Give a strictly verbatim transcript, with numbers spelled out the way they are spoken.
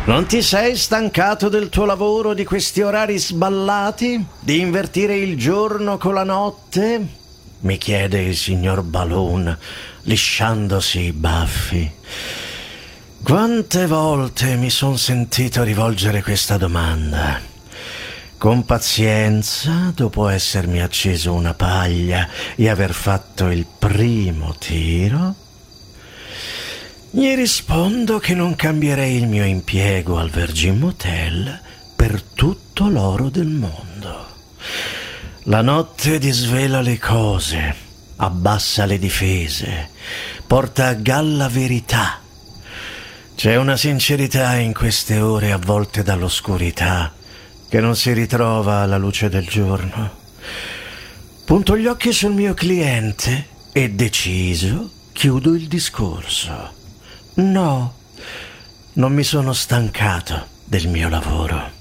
Non ti sei stancato del tuo lavoro, di questi orari sballati? Di invertire il giorno con la notte? Mi chiede il signor Balloon, lisciandosi i baffi. Quante volte mi son sentito rivolgere questa domanda? Con pazienza, dopo essermi acceso una paglia e aver fatto il primo tiro, gli rispondo che non cambierei il mio impiego al Virgin Motel per tutto l'oro del mondo. La notte disvela le cose, abbassa le difese, porta a galla verità. C'è una sincerità in queste ore avvolte dall'oscurità che non si ritrova alla luce del giorno. Punto gli occhi sul mio cliente e, deciso, chiudo il discorso. No, non mi sono stancato del mio lavoro.